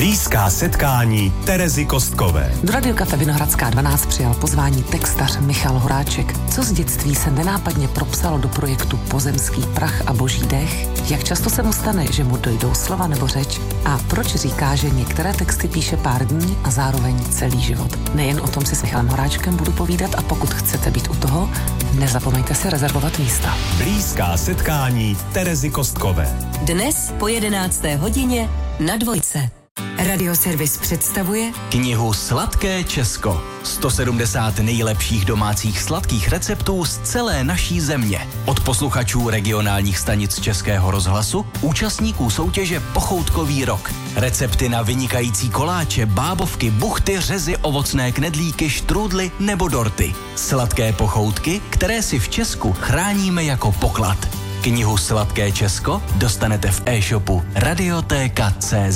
Blízká setkání Terezy Kostkové. Do Radio Kafe Vinohradská 12 přijal pozvání textař Michal Horáček. Co z dětství se nenápadně propsalo do projektu Pozemský prach a boží dech? Jak často se mu stane, že mu dojdou slova nebo řeč? A proč říká, že některé texty píše pár dní a zároveň celý život? Nejen o tom si s Michalem Horáčkem budu povídat a pokud chcete být u toho, nezapomeňte si rezervovat místa. Blízká setkání Terezy Kostkové. Dnes po 11. hodině na Dvojce. Radioservis představuje knihu Sladké Česko. 170 nejlepších domácích sladkých receptů z celé naší země. Od posluchačů regionálních stanic Českého rozhlasu, účastníků soutěže Pochoutkový rok. Recepty na vynikající koláče, bábovky, buchty, řezy, ovocné knedlíky, štrůdly nebo dorty. Sladké pochoutky, které si v Česku chráníme jako poklad. Knihu Sladké Česko dostanete v e-shopu Radiotéka.cz.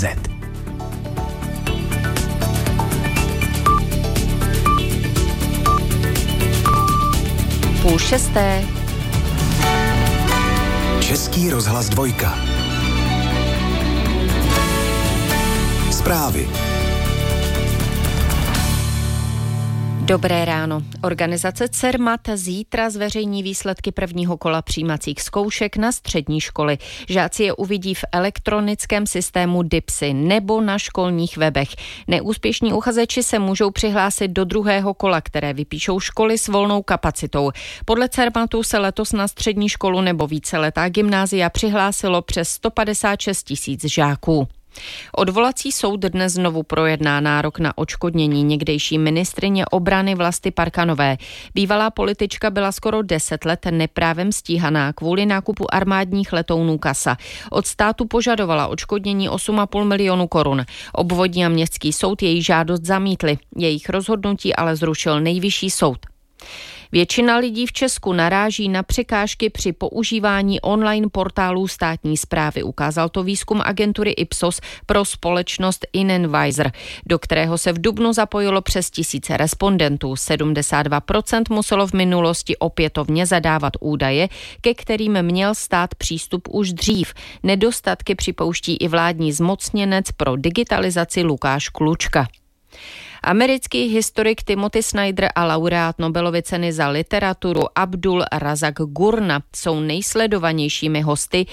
5:30. Český rozhlas Dvojka. Zprávy. Dobré ráno. Organizace Cermat zítra zveřejní výsledky prvního kola přijímacích zkoušek na střední školy. Žáci je uvidí v elektronickém systému DIPSy nebo na školních webech. Neúspěšní uchazeči se můžou přihlásit do druhého kola, které vypíšou školy s volnou kapacitou. Podle Cermatu se letos na střední školu nebo víceletá gymnázia přihlásilo přes 156 000 žáků. Odvolací soud dnes znovu projedná nárok na odškodnění někdejší ministryně obrany Vlasty Parkanové. Bývalá politička byla skoro 10 let neprávem stíhaná kvůli nákupu armádních letounů CASA. Od státu požadovala odškodnění 8,5 milionu korun. Obvodní a městský soud její žádost zamítli. Jejich rozhodnutí ale zrušil nejvyšší soud. Většina lidí v Česku naráží na překážky při používání online portálů státní správy. Ukázal to výzkum agentury Ipsos pro společnost Inenvisor, do kterého se v dubnu zapojilo přes 1000 respondentů. 72% muselo v minulosti opětovně zadávat údaje, ke kterým měl stát přístup už dřív. Nedostatky připouští i vládní zmocněnec pro digitalizaci Lukáš Klučka. Americký historik Timothy Snyder a laureát Nobelovy ceny za literaturu Abdul Razak Gurna jsou nejsledovanějšími hosty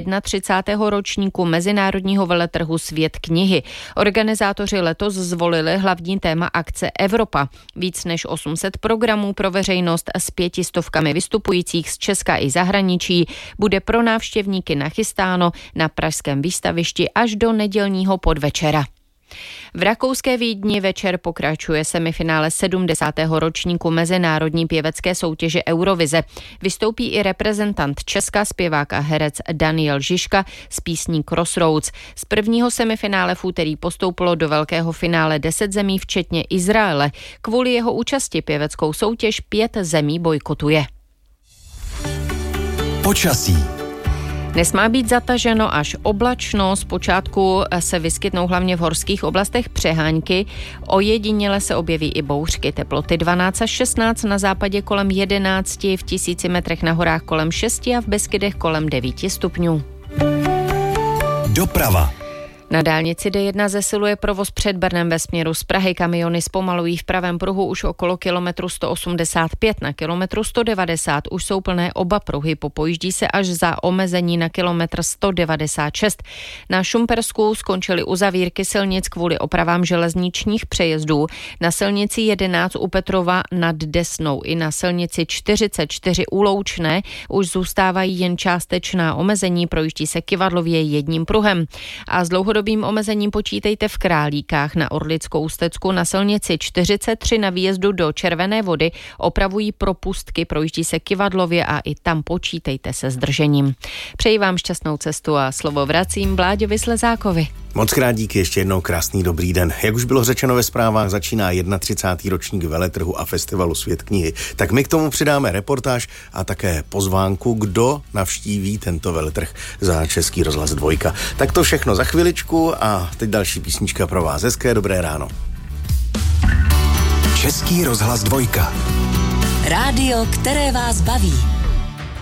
31. ročníku mezinárodního veletrhu Svět knihy. Organizátoři letos zvolili hlavní téma akce Evropa. Víc než 800 programů pro veřejnost s 500 vystupujících z Česka i zahraničí bude pro návštěvníky nachystáno na pražském výstavišti až do nedělního podvečera. V rakouské Vídni večer pokračuje semifinále 70. ročníku mezinárodní pěvecké soutěže Eurovize. Vystoupí i reprezentant Česka, zpěvák a herec Daniel Žižka s písní Crossroads. Z prvního semifinále v úterý postoupilo do velkého finále 10 zemí, včetně Izraele. Kvůli jeho účasti pěveckou soutěž 5 zemí bojkotuje. Počasí. Dnes má být zataženo až oblačno, zpočátku se vyskytnou hlavně v horských oblastech přehánky, ojediněle se objeví i bouřky, teploty 12 až 16, na západě kolem 11, v 1000 metrech na horách kolem 6 a v Beskydech kolem 9 stupňů. Doprava. Na dálnici D1 zesiluje provoz před Brnem ve směru z Prahy. Kamiony zpomalují v pravém pruhu už okolo kilometru 185, na kilometru 190 už jsou plné oba pruhy, popojíždí se až za omezení na kilometr 196. Na Šumpersku skončily uzavírky silnic kvůli opravám železničních přejezdů. Na silnici 11 u Petrova nad Desnou i na silnici 44 u Loučné už zůstávají jen částečná omezení, projíždí se kyvadlově jedním pruhem. A z dlouhodobým omezením počítejte v Králíkách na Orlickou Ústecku, na silnici 43 na výjezdu do Červené Vody opravují propustky, projíždí se kyvadlově a i tam počítejte se zdržením. Přeji vám šťastnou cestu a slovo vracím Bláďovi Slezákovi. Moc krát díky, ještě jednou krásný dobrý den. Jak už bylo řečeno ve zprávách, začíná 31. ročník veletrhu a festivalu Svět knihy. Tak my k tomu přidáme reportáž a také pozvánku, kdo navštíví tento veletrh za Český rozhlas Dvojka. Tak to všechno za chviličku a teď další písnička pro vás. Hezké dobré ráno. Český rozhlas Dvojka. Rádio, které vás baví.